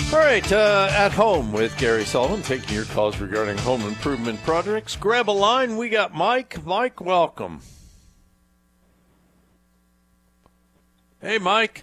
All right, at home with Gary Sullivan, taking your calls regarding home improvement projects. Grab a line. We got Mike. Mike, welcome. Hey, Mike.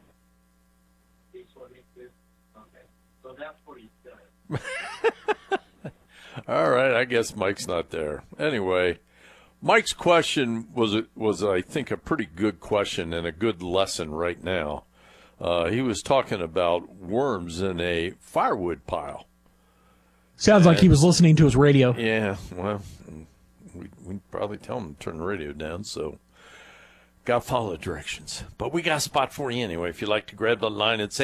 All right, I guess Mike's not there. Anyway, Mike's question was I think, a pretty good question and a good lesson right now. He was talking about worms in a firewood pile. Sounds like he was listening to his radio. Yeah, well, we probably tell him to turn the radio down, so got to follow the directions. But we got a spot for you anyway. If you'd like to grab the line, it's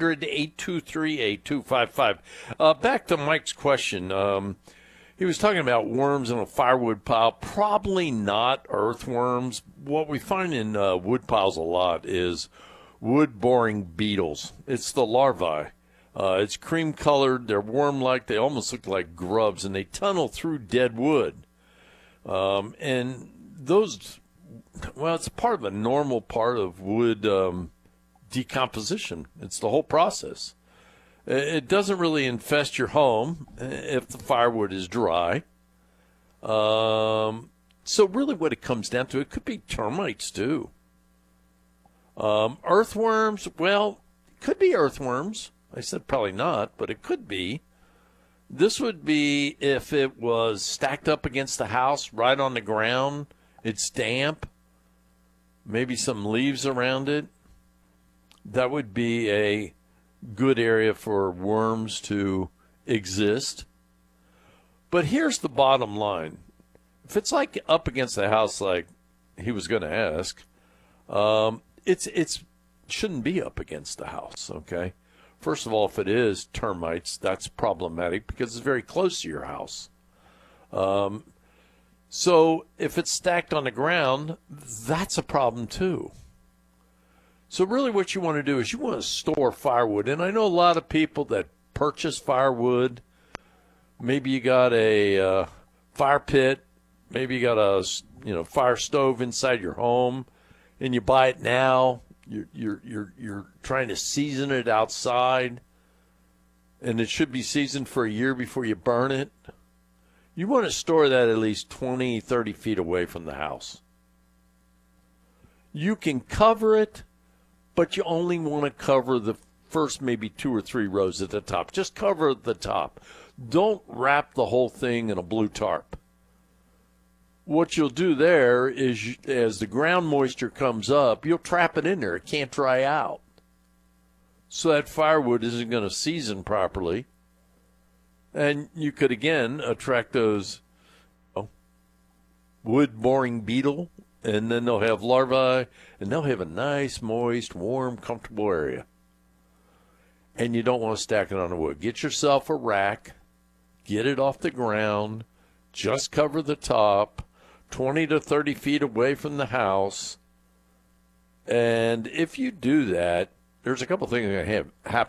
800-823-8255. Back to Mike's question. He was talking about worms in a firewood pile. Probably not earthworms. What we find in wood piles a lot is wood-boring beetles. It's the larvae. It's cream-colored. They're worm-like. They almost look like grubs, and they tunnel through dead wood. And those, well, it's a part of a normal part of wood decomposition. It's the whole process. It doesn't really infest your home if the firewood is dry. So really what it comes down to, it could be termites too. Earthworms, well, it could be earthworms. I said probably not, but it could be. This would be if it was stacked up against the house, right on the ground. It's damp. Maybe some leaves around it. That would be a good area for worms to exist. But here's the bottom line. If it's like up against the house like he was going to ask, it's shouldn't be up against the house, okay? First of all, if it is termites, that's problematic because it's very close to your house. So if it's stacked on the ground, that's a problem too. So really what you want to do is you want to store firewood. And I know a lot of people that purchase firewood. Maybe you got a fire pit. Maybe you got a fire stove inside your home, and you buy it now. You're trying to season it outside, and it should be seasoned for a year before you burn it. You want to store that at least 20, 30 feet away from the house. You can cover it, but you only want to cover the first maybe 2 or 3 rows at the top. Just cover the top. Don't wrap the whole thing in a blue tarp. What you'll do there is, as the ground moisture comes up, you'll trap it in there. It can't dry out. So that firewood isn't going to season properly. And you could, again, attract those wood-boring beetle, and then they'll have larvae, and they'll have a nice, moist, warm, comfortable area. And you don't want to stack it on the wood. Get yourself a rack. Get it off the ground. Just cover the top. 20 to 30 feet away from the house. And if you do that, there's a couple things that happen.